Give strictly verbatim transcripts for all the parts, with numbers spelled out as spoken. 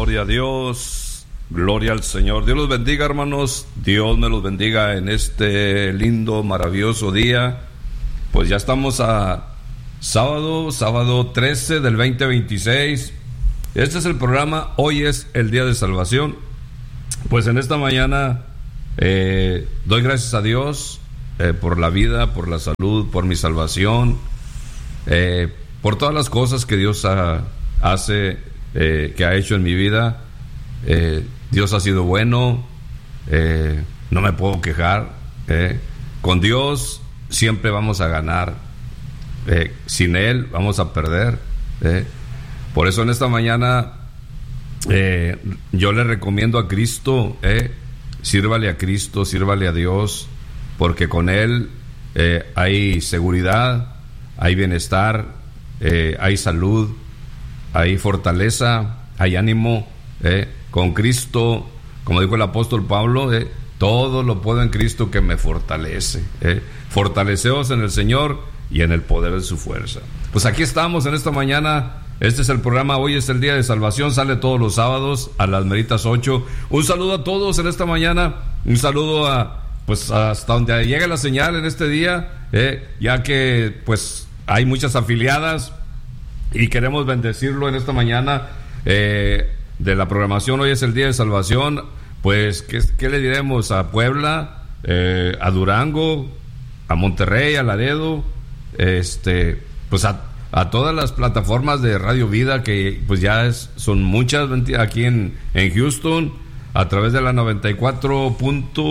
Gloria a Dios, gloria al Señor. Dios los bendiga, hermanos. Dios me los bendiga en este lindo, maravilloso día. Pues ya estamos a sábado, sábado trece del veinte veintiséis. Este es el programa, hoy es el día de salvación. Pues en esta mañana eh, doy gracias a Dios eh, por la vida, por la salud, por mi salvación, eh, por todas las cosas que Dios ha, hace, eh, que ha hecho en mi vida. Eh, Dios ha sido bueno, eh, no me puedo quejar. Eh. Con Dios siempre vamos a ganar, eh, sin Él vamos a perder. Eh. Por eso en esta mañana eh, yo le recomiendo a Cristo, eh, sírvale a Cristo, sírvale a Dios, porque con Él eh, hay seguridad, hay bienestar, eh, hay salud, hay fortaleza, hay ánimo. Eh. Con Cristo, como dijo el apóstol Pablo, eh, todo lo puedo en Cristo que me fortalece. Eh. Fortaleceos en el Señor y en el poder de su fuerza. Pues aquí estamos en esta mañana. Este es el programa, hoy es el día de salvación, sale todos los sábados a las meritas ocho. Un saludo a todos en esta mañana, un saludo a, pues hasta donde llegue la señal en este día, eh, ya que pues hay muchas afiliadas y queremos bendecirlo en esta mañana eh, de la programación. Hoy es el día de salvación. Pues, ¿qué, qué le diremos? A Puebla, eh, a Durango, a Monterrey, a Laredo, este, pues a a todas las plataformas de Radio Vida, que pues ya es, son muchas aquí en, en Houston, a través de la noventa y cuatro punto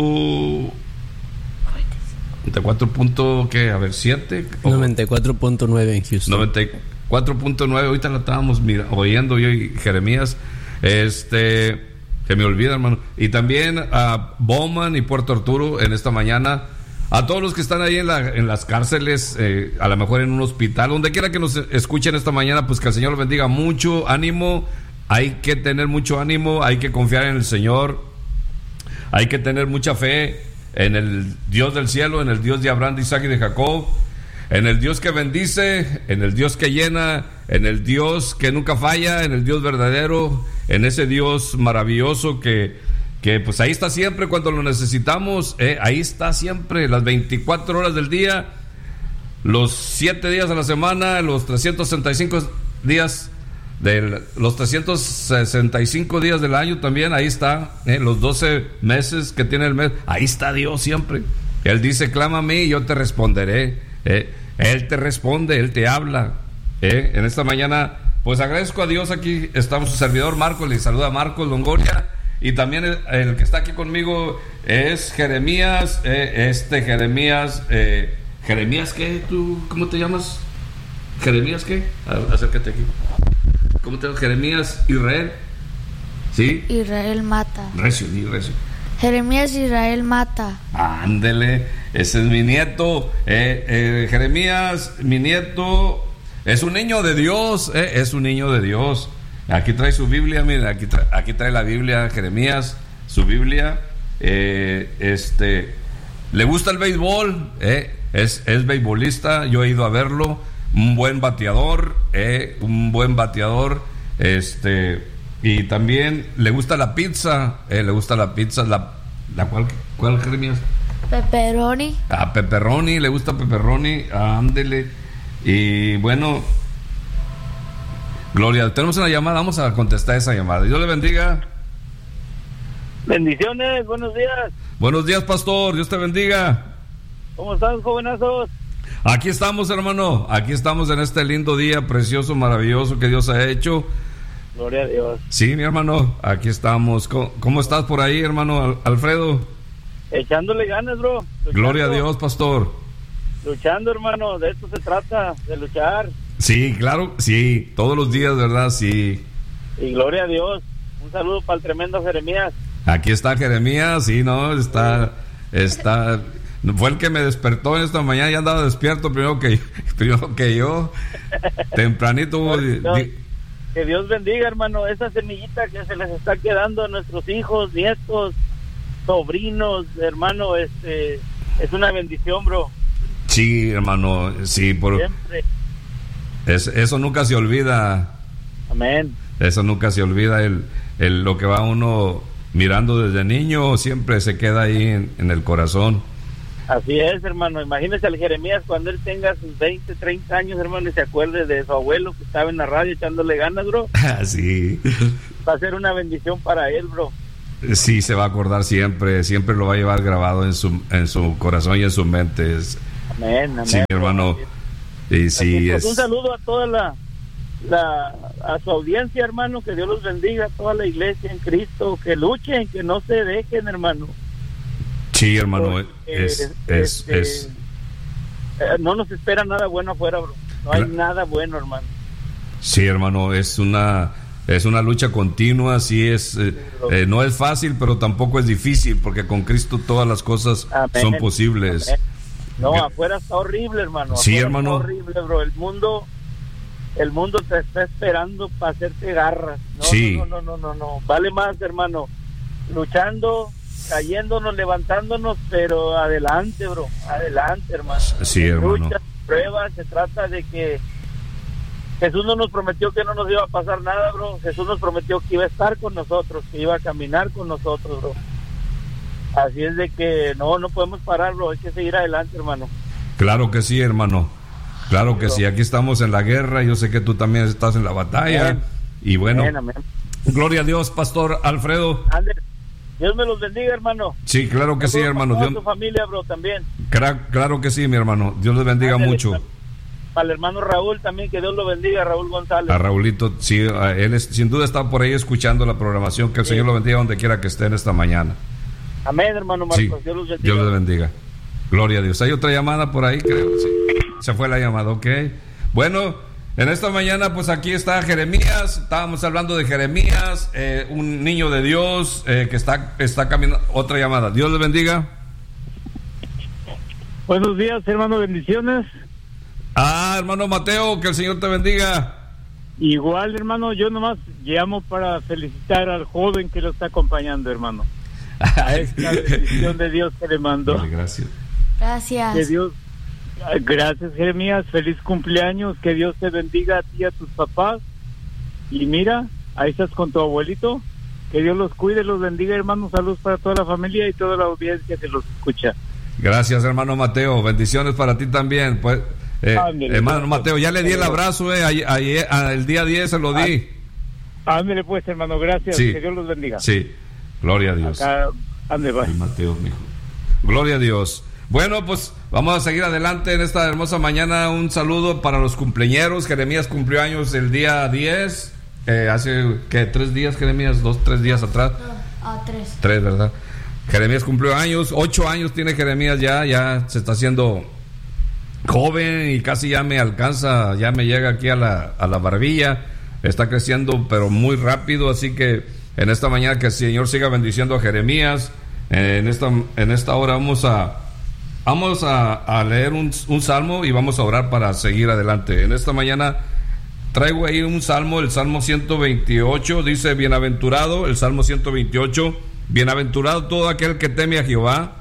noventa y cuatro punto, ¿qué? A ver, siete noventa y cuatro punto nueve en Houston. noventa y cuatro punto nueve, ahorita la estábamos mira, oyendo yo y Jeremías, este, que me olvida, hermano. Y también a Bowman y Puerto Arturo en esta mañana. A todos los que están ahí en, la, en las cárceles, eh, a lo mejor en un hospital, donde quiera que nos escuchen esta mañana, pues que el Señor los bendiga. Mucho ánimo, hay que tener mucho ánimo, hay que confiar en el Señor, hay que tener mucha fe en el Dios del cielo, en el Dios de Abraham, de Isaac y de Jacob, en el Dios que bendice, en el Dios que llena, en el Dios que nunca falla, en el Dios verdadero, en ese Dios maravilloso que... que pues ahí está siempre cuando lo necesitamos, eh, ahí está siempre, las veinticuatro horas del día, los siete días de la semana, los trescientos sesenta y cinco días del, los trescientos sesenta y cinco días del año también, ahí está, eh, los doce meses que tiene el mes, ahí está Dios siempre. Él dice, clama a mí y yo te responderé. eh, Él te responde, Él te habla. eh, En esta mañana, pues agradezco a Dios. Aquí estamos, su servidor Marcos, le saluda a Marcos Longoria. Y también el, el que está aquí conmigo es Jeremías, eh, este Jeremías, eh, Jeremías, ¿qué? ¿Tú cómo te llamas? ¿Jeremías qué? A, acércate aquí. ¿Cómo te llamas? Jeremías Israel. ¿Sí? Israel Mata. Recio, di recio. Jeremías Israel Mata. Ándele, ese es mi nieto. Eh, eh, Jeremías, mi nieto, es un niño de Dios, eh, es un niño de Dios. Aquí trae su Biblia, mira, aquí trae, aquí trae la Biblia, Jeremías, su Biblia. Eh, este, le gusta el béisbol, eh, es, es beisbolista, yo he ido a verlo, un buen bateador, eh, un buen bateador, este, y también le gusta la pizza, eh, le gusta la pizza, la, la cual, ¿cuál, Jeremías? Pepperoni. Ah, pepperoni, le gusta pepperoni, ándele, y bueno. Gloria, tenemos una llamada, vamos a contestar esa llamada. Dios le bendiga. Bendiciones, buenos días. Buenos días, pastor, Dios te bendiga. ¿Cómo están, jovenazos? Aquí estamos, hermano, aquí estamos en este lindo día, precioso, maravilloso que Dios ha hecho. Gloria a Dios. Sí, mi hermano, aquí estamos. ¿Cómo, cómo estás por ahí, hermano Alfredo? Echándole ganas, bro. Luchando. Gloria a Dios, pastor. Luchando, hermano, de esto se trata, de luchar. Sí, claro, sí, todos los días, ¿verdad? Sí. Y gloria a Dios. Un saludo para el tremendo Jeremías. Aquí está Jeremías, sí, ¿no? Está, está, fue el que me despertó en esta mañana, ya andaba despierto primero que, primero que yo, tempranito. No, no, que Dios bendiga, hermano, esa semillita que se les está quedando a nuestros hijos, nietos, sobrinos, hermano, este, es una bendición, bro. Sí, hermano, sí, por... Siempre. Es, eso nunca se olvida. Amén. Eso nunca se olvida. El, el, lo que va uno mirando desde niño siempre se queda ahí en, en el corazón. Así es, hermano. Imagínese al Jeremías cuando él tenga sus veinte, treinta años, hermano, y se acuerde de su abuelo que estaba en la radio echándole ganas, bro. Sí. Va a ser una bendición para él, bro. Sí, se va a acordar siempre, siempre lo va a llevar grabado en su en su corazón y en su mente. Amén, amén. Sí, mi hermano. Y sí, pues es... Un saludo a toda la, la a su audiencia, hermano, que Dios los bendiga, a toda la iglesia en Cristo, que luchen, que no se dejen, hermano. Sí, hermano, Porque, es, eh, es, este, es... Eh, no nos espera nada bueno afuera, bro. No hay nada bueno, hermano. Sí, hermano, es una es una lucha continua, sí es eh, eh, no es fácil, pero tampoco es difícil, porque con Cristo todas las cosas Amén. Son posibles. Amén. No, afuera está horrible, hermano. Sí, afuera hermano. Está horrible, bro. El mundo el mundo te está esperando para hacerte garras. No, sí. no, no, no, no, no. Vale más, hermano. Luchando, cayéndonos, levantándonos, pero adelante, bro. Adelante, hermano. Sí, hermano. Luchas, pruebas, se trata de que Jesús no nos prometió que no nos iba a pasar nada, bro. Jesús nos prometió que iba a estar con nosotros, que iba a caminar con nosotros, bro. Así es de que no, no podemos parar, bro. Hay que seguir adelante, hermano. Claro que sí, hermano. Claro que sí. Aquí estamos en la guerra. Yo sé que tú también estás en la batalla. Amén. Y bueno, amén, amén. Gloria a Dios, Pastor Alfredo. Ander, Dios me los bendiga, hermano. Sí, claro que sí, hermano. Dios... Dios... tu familia, bro, también. Claro, claro que sí, mi hermano. Dios les bendiga Ander, mucho. Para el hermano Raúl también, que Dios lo bendiga, Raúl González. A Raúlito, sí, él es, sin duda está por ahí escuchando la programación. Que el sí. Señor lo bendiga donde quiera que esté en esta mañana. Amén, hermano Marcos. Sí. Dios los bendiga. Dios les bendiga. Gloria a Dios. Hay otra llamada por ahí, creo. Sí. Se fue la llamada, ok. Bueno, en esta mañana, pues aquí está Jeremías. Estábamos hablando de Jeremías, eh, un niño de Dios eh, que está, está caminando. Otra llamada. Dios les bendiga. Buenos días, hermano. Bendiciones. Ah, hermano Mateo, que el Señor te bendiga. Igual, hermano, yo nomás llamo para felicitar al joven que lo está acompañando, hermano. A esta bendición de Dios que le mandó. Vale, gracias. Gracias. Que Dios, gracias, Jeremías, feliz cumpleaños, que Dios te bendiga a ti y a tus papás. Y mira, ahí estás con tu abuelito, que Dios los cuide, los bendiga, hermano. Saludos para toda la familia y toda la audiencia que los escucha. Gracias, hermano Mateo, bendiciones para ti también, pues. Eh, Ándale, hermano Mateo, ya le di el abrazo, eh, ayer, ayer, el día diez se lo di. Ándale pues, hermano, gracias, sí. Que Dios los bendiga. Sí, gloria a Dios. Acá, ándale, bye. Mateo, mijo. Gloria a Dios. Bueno, pues vamos a seguir adelante en esta hermosa mañana. Un saludo para los cumpleañeros. Jeremías cumplió años el día diez, eh, hace, ¿qué? ¿Tres días, Jeremías? ¿Dos, tres días atrás? No, uh, tres. Tres, ¿verdad? Jeremías cumplió años, ocho años tiene Jeremías ya, ya se está haciendo joven y casi ya me alcanza, ya me llega aquí a la, a la barbilla, está creciendo pero muy rápido, así que en esta mañana que el Señor siga bendiciendo a Jeremías. Eh, en esta en esta hora vamos a vamos a, a leer un, un salmo y vamos a orar para seguir adelante. En esta mañana traigo ahí un salmo, el Salmo ciento veintiocho, dice: bienaventurado, el Salmo ciento veintiocho, bienaventurado todo aquel que teme a Jehová,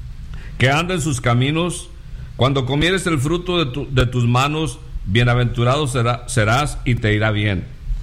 que anda en sus caminos. Cuando comieres el fruto de, tu, de tus manos, bienaventurado será, serás y te irá bien.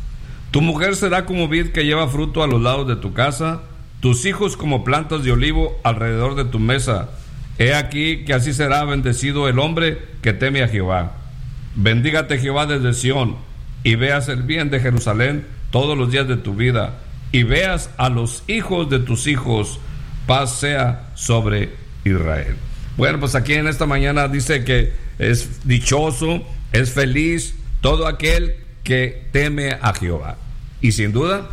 Tu mujer será como vid que lleva fruto a los lados de tu casa, tus hijos como plantas de olivo alrededor de tu mesa. He aquí que así será bendecido el hombre que teme a Jehová. Bendígate Jehová desde Sión, y veas el bien de Jerusalén todos los días de tu vida, y veas a los hijos de tus hijos. Paz sea sobre Israel. Bueno, pues aquí en esta mañana dice que es dichoso, es feliz todo aquel que teme a Jehová. Y sin duda,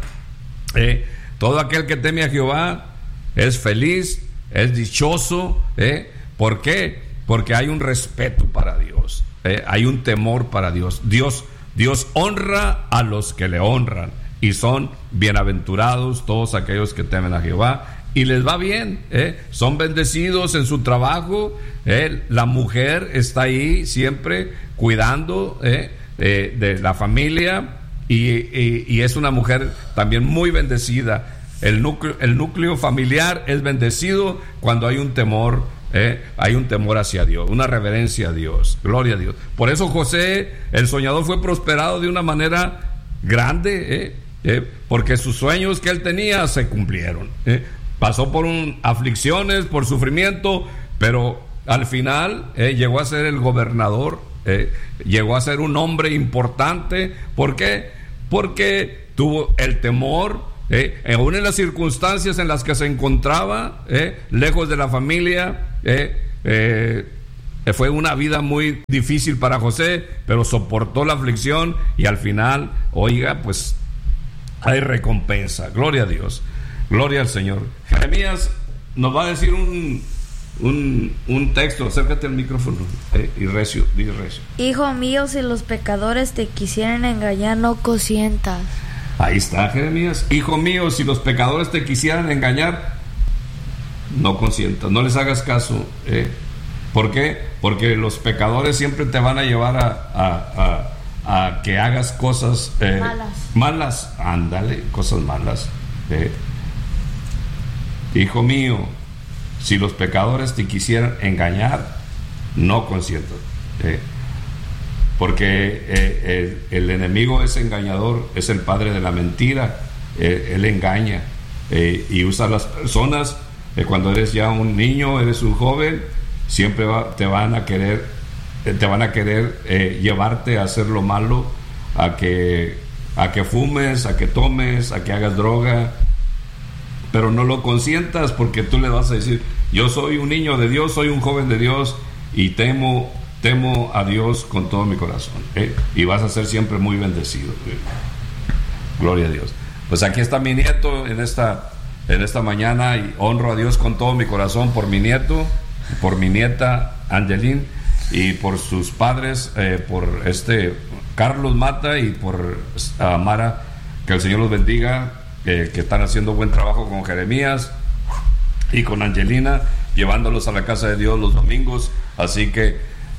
eh, todo aquel que teme a Jehová es feliz, es dichoso. ¿eh? ¿Por qué? Porque hay un respeto para Dios, ¿eh? hay un temor para Dios. Dios, Dios honra a los que le honran, y son bienaventurados todos aquellos que temen a Jehová. Y les va bien, ¿eh? son bendecidos en su trabajo. ¿eh? La mujer está ahí siempre cuidando ¿eh? de, de la familia, y, y, y es una mujer también muy bendecida. El núcleo, el núcleo familiar es bendecido cuando hay un temor, ¿eh? hay un temor hacia Dios, una reverencia a Dios. Gloria a Dios. Por eso José, el soñador, fue prosperado de una manera grande, ¿eh? eh, porque sus sueños que él tenía se cumplieron. Eh. Pasó por un, aflicciones, por sufrimiento, pero al final eh, llegó a ser el gobernador, eh, llegó a ser un hombre importante. ¿Por qué? Porque tuvo el temor, eh, aún en las circunstancias en las que se encontraba, eh, lejos de la familia. eh, eh, fue una vida muy difícil para José, pero soportó la aflicción y al final, oiga, pues hay recompensa. Gloria a Dios, gloria al Señor. Jeremías nos va a decir un un, un texto. Acércate al micrófono, eh, y recio, di recio. Hijo mío, si los pecadores te quisieran engañar, no consientas. Ahí está, Jeremías. Hijo mío, si los pecadores te quisieran engañar, no consientas, no les hagas caso. eh. ¿Por qué? Porque los pecadores siempre te van a llevar a, a, a, a que hagas cosas eh, malas. Malas, ándale, cosas malas. eh. Hijo mío, si los pecadores te quisieran engañar, no consientas. Eh. Porque eh, el, el enemigo es engañador, es el padre de la mentira. eh, Él engaña eh, y usa a las personas. eh, Cuando eres ya un niño, eres un joven, siempre va, te van a querer te van a querer eh, llevarte a hacer lo malo, a que a que fumes, a que tomes, a que hagas droga, pero no lo consientas, porque tú le vas a decir: yo soy un niño de Dios, soy un joven de Dios y temo temo a Dios con todo mi corazón, ¿eh? Y vas a ser siempre muy bendecido. ¿eh? Gloria a Dios. Pues aquí está mi nieto en esta en esta mañana, y honro a Dios con todo mi corazón por mi nieto, por mi nieta Angelín, y por sus padres, eh, por este Carlos Mata y por uh, Mara. Que el Señor los bendiga, eh, que están haciendo buen trabajo con Jeremías y con Angelina, llevándolos a la casa de Dios los domingos. Así que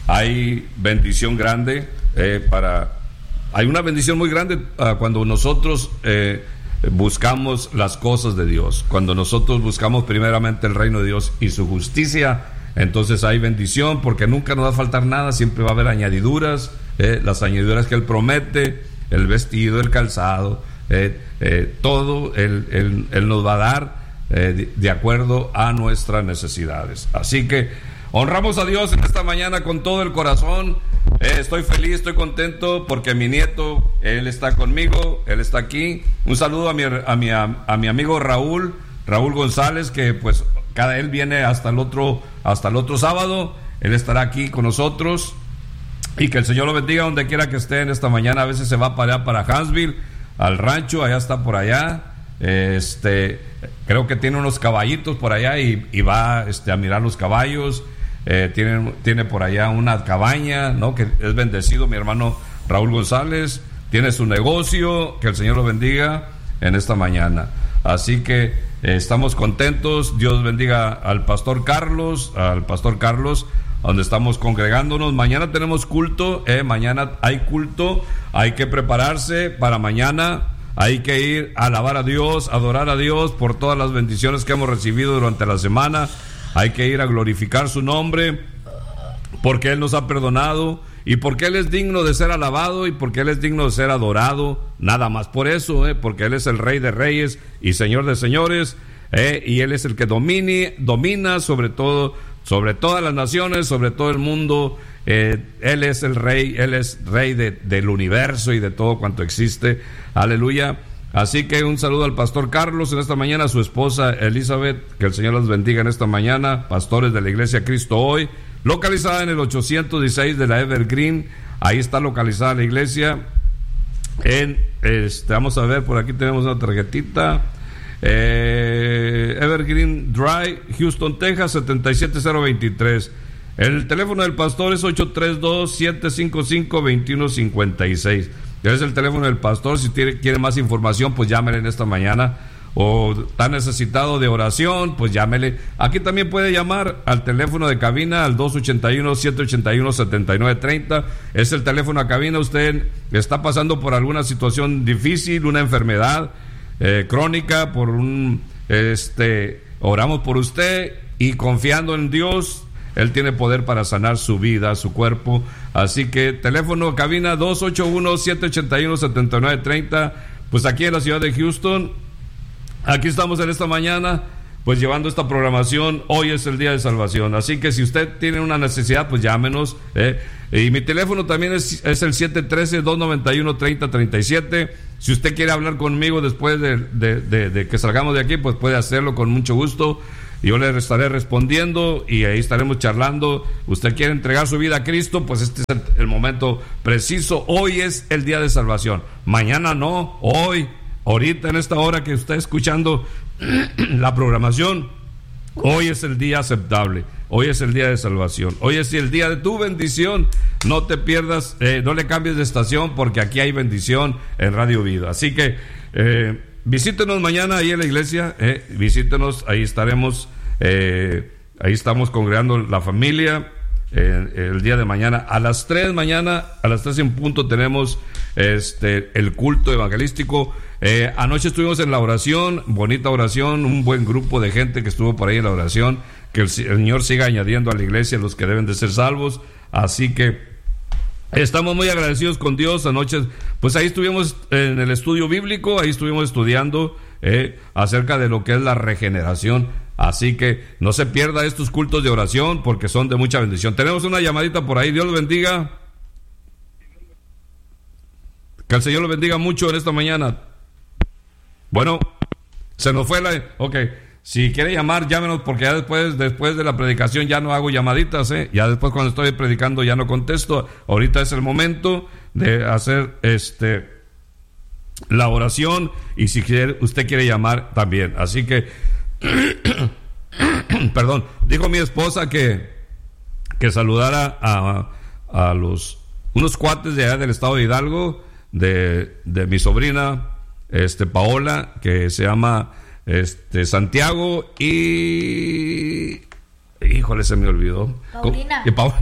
hay bendición grande, eh, para hay una bendición muy grande uh, cuando nosotros eh, buscamos las cosas de Dios, cuando nosotros buscamos primeramente el reino de Dios y su justicia. Entonces hay bendición, porque nunca nos va a faltar nada, siempre va a haber añadiduras, eh, las añadiduras que Él promete, el vestido, el calzado, eh, eh, todo Él, él, él nos va a dar eh, de, de acuerdo a nuestras necesidades. Así que honramos a Dios en esta mañana con todo el corazón. Eh, estoy feliz, estoy contento porque mi nieto, él está conmigo, él está aquí. Un saludo a mi, a mi, a mi amigo Raúl, Raúl González, que pues cada él viene hasta el otro hasta el otro sábado. Él estará aquí con nosotros, y que el Señor lo bendiga donde quiera que esté en esta mañana. A veces se va para allá, para Huntsville, al rancho, allá está por allá. Este, creo que tiene unos caballitos por allá y, y va este, a mirar los caballos. Eh, tiene, tiene por allá una cabaña, ¿no? Que es bendecido mi hermano Raúl González. Tiene su negocio, que el Señor lo bendiga en esta mañana. Así que eh, estamos contentos. Dios bendiga al pastor Carlos, al pastor Carlos, donde estamos congregándonos. Mañana tenemos culto, eh, mañana hay culto, hay que prepararse para mañana. Hay que ir a alabar a Dios, adorar a Dios por todas las bendiciones que hemos recibido durante la semana. Hay que ir a glorificar su nombre, porque Él nos ha perdonado, y porque Él es digno de ser alabado, y porque Él es digno de ser adorado. Nada más por eso, eh, porque Él es el Rey de Reyes y Señor de Señores, eh, y Él es el que domine, domina sobre todo, sobre todas las naciones, sobre todo el mundo. Eh, Él es el Rey, Él es Rey de, del universo y de todo cuanto existe. Aleluya. Así que un saludo al pastor Carlos en esta mañana, a su esposa Elizabeth, que el Señor los bendiga en esta mañana. Pastores de la Iglesia Cristo Hoy, localizada en el ochocientos dieciséis de la Evergreen. Ahí está localizada la iglesia. En este, vamos a ver, por aquí tenemos una tarjetita. Eh, Evergreen Drive, Houston, Texas, setenta y siete cero veintitrés. El teléfono del pastor es ocho tres dos, siete cinco cinco, dos uno cinco seis. Es el teléfono del pastor. Si tiene, quiere más información, pues llámele en esta mañana. O está necesitado de oración, pues llámele. Aquí también puede llamar al teléfono de cabina, al dos ocho uno, siete ocho uno, siete nueve tres cero. Es el teléfono a cabina. Usted está pasando por alguna situación difícil, una enfermedad eh, crónica, por un este oramos por usted, y confiando en Dios, Él tiene poder para sanar su vida, su cuerpo. Así que teléfono cabina dos ocho uno, siete ocho uno, siete nueve tres cero. pues aquí en la ciudad de Houston. Aquí estamos en esta mañana, pues llevando esta programación. Hoy es el día de salvación, así que si usted tiene una necesidad, pues llámenos, eh. Y mi teléfono también es, es el siete uno tres, dos nueve uno, tres cero tres siete. Si usted quiere hablar conmigo después de, de, de, de que salgamos de aquí, pues puede hacerlo con mucho gusto. Yo le estaré respondiendo y ahí estaremos charlando. Usted quiere entregar su vida a Cristo, pues este es el, el momento preciso. Hoy es el día de salvación. Mañana no, hoy, ahorita en esta hora que está escuchando la programación, hoy es el día aceptable. Hoy es el día de salvación. Hoy es el día de tu bendición. No te pierdas, eh, no le cambies de estación, porque aquí hay bendición en Radio Vida. Así que eh, visítenos mañana ahí en la iglesia. Eh, visítenos, ahí estaremos. Eh, ahí estamos congregando la familia. Eh, el día de mañana a las tres mañana a las tres en punto tenemos este el culto evangelístico. Eh, anoche estuvimos en la oración, bonita oración, un buen grupo de gente que estuvo por ahí en la oración. Que el Señor siga añadiendo a la iglesia los que deben de ser salvos. Así que estamos muy agradecidos con Dios. Anoche, pues ahí estuvimos en el estudio bíblico, ahí estuvimos estudiando eh, acerca de lo que es la regeneración. Así que no se pierda estos cultos de oración, porque son de mucha bendición. Tenemos una llamadita por ahí. Dios los bendiga. Que el Señor los bendiga mucho en esta mañana. Bueno, se nos fue la... Ok. Si quiere llamar, llámenos, porque ya después después de la predicación ya no hago llamaditas, ¿eh? Ya después cuando estoy predicando ya no contesto. Ahorita es el momento de hacer este la oración, y si quiere, usted quiere llamar también. Así que, perdón, dijo mi esposa que, que saludara a, a los unos cuates de allá del estado de Hidalgo, de, de mi sobrina, este Paola, que se llama... Este Santiago y híjole, se me olvidó. Paulina. Y, pa...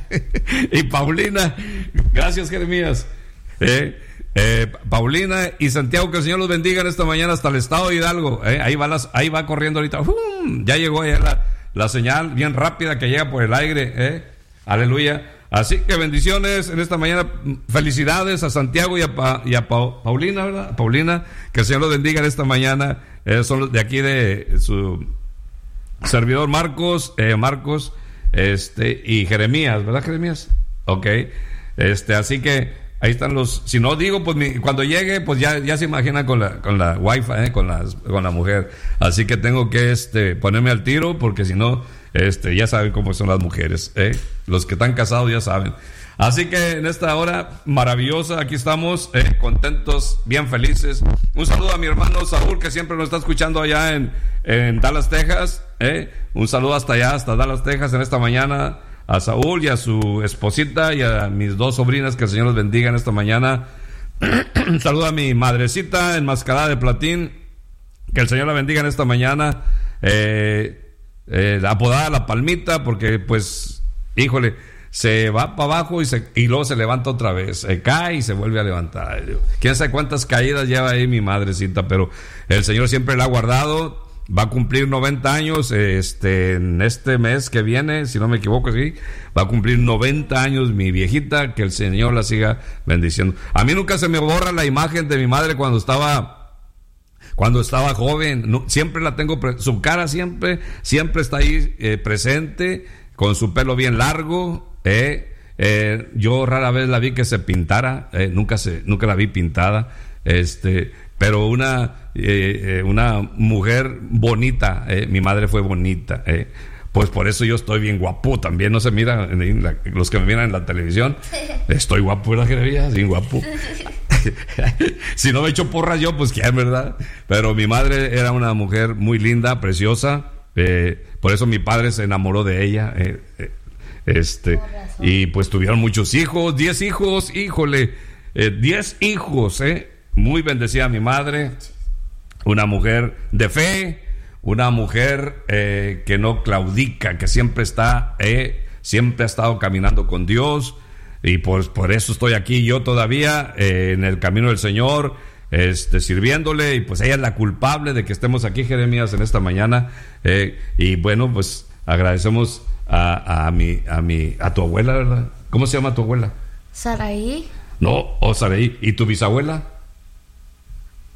y Paulina. Gracias, Jeremías. Eh, eh, Paulina y Santiago, que el Señor los bendiga en esta mañana hasta el estado de Hidalgo. Eh, ahí va las, ahí va corriendo ahorita. ¡Um! Ya llegó ya la, la señal bien rápida que llega por el aire. Eh. Aleluya. Así que bendiciones en esta mañana. Felicidades a Santiago y a, pa, y a pa, Paulina, ¿verdad? Paulina, que el Señor los bendiga en esta mañana. Eh, son los de aquí de su servidor Marcos, eh, Marcos, este, y Jeremías, ¿verdad, Jeremías? Ok, este, así que ahí están los, si no digo, pues mi, cuando llegue, pues ya, ya se imagina con la, con la wifi, eh, con las, con la mujer, así que tengo que, este, ponerme al tiro, porque si no, este, ya saben cómo son las mujeres, eh, los que están casados ya saben. Así que en esta hora maravillosa, aquí estamos, eh, contentos, bien felices. Un saludo a mi hermano Saúl, que siempre nos está escuchando allá en, en Dallas, Texas. Eh. Un saludo hasta allá, hasta Dallas, Texas, en esta mañana. A Saúl y a su esposita y a mis dos sobrinas, que el Señor los bendiga en esta mañana. Un saludo a mi madrecita enmascarada de platín, que el Señor la bendiga en esta mañana. Eh, eh, apodada La Palmita, porque pues, híjole... se va para abajo y, se, y luego se levanta otra vez, se cae y se vuelve a levantar. Quién sabe cuántas caídas lleva ahí mi madrecita, pero el Señor siempre la ha guardado. Va a cumplir noventa años este, en este mes que viene, si no me equivoco, sí. Va a cumplir noventa años mi viejita, que el Señor la siga bendiciendo. A mí nunca se me borra la imagen de mi madre cuando estaba... Cuando estaba joven, no, siempre la tengo, pre- su cara siempre, siempre está ahí eh, presente, con su pelo bien largo. Eh, eh, yo rara vez la vi que se pintara, eh, nunca se, nunca la vi pintada, este, pero una, eh, eh, una mujer bonita, eh, mi madre fue bonita, eh, pues por eso yo estoy bien guapo también, no se mira, en la, los que me miran en la televisión, estoy guapo, ¿verdad, Jeremías? Bien guapo. Si no me echo porras yo, pues quién, ¿verdad? Pero mi madre era una mujer muy linda, preciosa, eh, por eso mi padre se enamoró de ella, eh, eh, Este, y pues tuvieron muchos hijos, diez hijos, híjole, eh, diez hijos, eh, muy bendecida mi madre, una mujer de fe, una mujer eh, que no claudica, que siempre está, eh, siempre ha estado caminando con Dios, y pues por eso estoy aquí yo todavía eh, en el camino del Señor, este, sirviéndole, y pues ella es la culpable de que estemos aquí, Jeremías, en esta mañana, eh, y bueno, pues agradecemos A, a mi, a mi, a tu abuela, ¿verdad? ¿Cómo se llama tu abuela? Saraí. No, o Saraí. ¿Y tu bisabuela?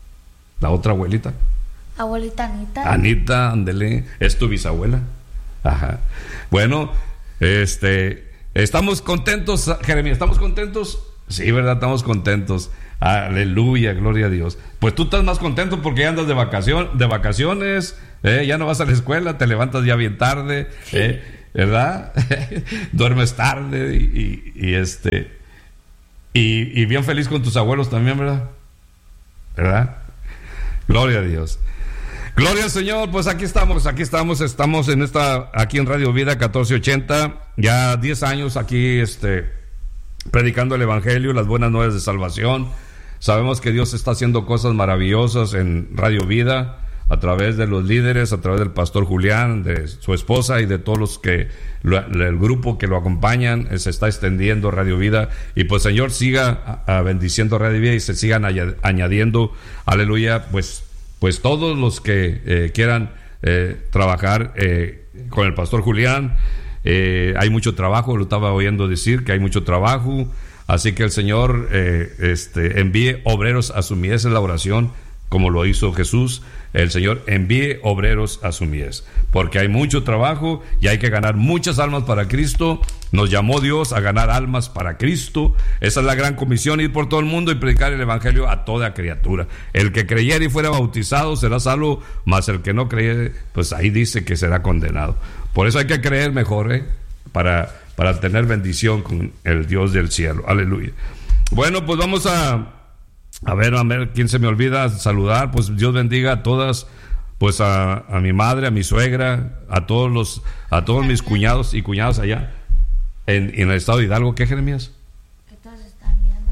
La otra abuelita. Abuelita Anita. Anita, ándele, es tu bisabuela. Ajá. Bueno, este, estamos contentos, Jeremías, ¿estamos contentos? Sí, ¿verdad? Estamos contentos. Aleluya, gloria a Dios. Pues tú estás más contento porque ya andas de vacación, de vacaciones, ¿eh? Ya no vas a la escuela, te levantas ya bien tarde, ¿eh? ¿Verdad? Duermes tarde y, y, y este y, y bien feliz con tus abuelos también, ¿verdad? ¿Verdad? Gloria a Dios. Gloria al Señor. Pues aquí estamos, aquí estamos, estamos en esta, aquí en Radio Vida catorce ochenta, ya diez años aquí, este, predicando el Evangelio, las buenas nuevas de salvación. Sabemos que Dios está haciendo cosas maravillosas en Radio Vida, a través de los líderes, a través del pastor Julián, de su esposa y de todos los que, lo, el grupo que lo acompañan. Se está extendiendo Radio Vida, y pues Señor siga a, a bendiciendo Radio Vida y se sigan añadiendo, aleluya, pues, pues todos los que eh, quieran eh, trabajar eh, con el pastor Julián. Eh, hay mucho trabajo, lo estaba oyendo decir que hay mucho trabajo, así que el Señor eh, este, envíe obreros a su mies, en la oración, como lo hizo Jesús. El Señor envíe obreros a su mies, porque hay mucho trabajo y hay que ganar muchas almas para Cristo. Nos llamó Dios a ganar almas para Cristo. Esa es la gran comisión, ir por todo el mundo y predicar el Evangelio a toda criatura. El que creyere y fuera bautizado será salvo, mas el que no creyere, pues ahí dice que será condenado. Por eso hay que creer mejor, ¿eh? para, para tener bendición con el Dios del cielo. Aleluya. Bueno, pues vamos a A ver, a ver, ¿quién se me olvida saludar? Pues Dios bendiga a todas, pues a, a mi madre, a mi suegra, a todos los, a todos mis cuñados y cuñadas allá en, en el estado de Hidalgo. ¿Qué, Jeremías? ¿Qué todos están viendo?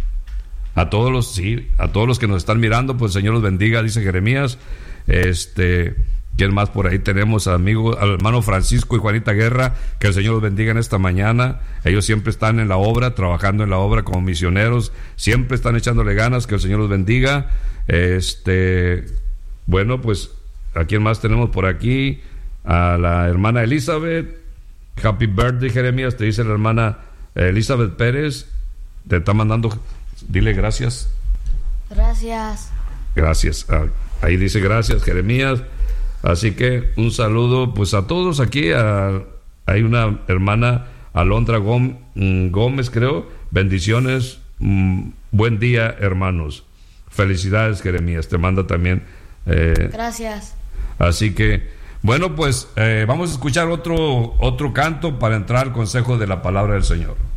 A todos los, sí, a todos los que nos están mirando, pues el Señor los bendiga, dice Jeremías. Este, ¿quién más por ahí tenemos? Amigo, al hermano Francisco y Juanita Guerra, que el Señor los bendiga en esta mañana. Ellos siempre están en la obra, trabajando en la obra como misioneros, siempre están echándole ganas, que el Señor los bendiga. Este, bueno, pues, ¿a quién más tenemos por aquí? A la hermana Elizabeth. Happy birthday, Jeremías, te dice la hermana Elizabeth Pérez, te está mandando, dile gracias. Gracias. Gracias, ah, ahí dice gracias, Jeremías. Así que un saludo pues a todos aquí. A, hay una hermana Alondra Gómez, creo. Bendiciones, mm, buen día, hermanos. Felicidades, Jeremías, te manda también. Eh, Gracias. Así que, bueno, pues eh, vamos a escuchar otro, otro canto para entrar al consejo de la palabra del Señor.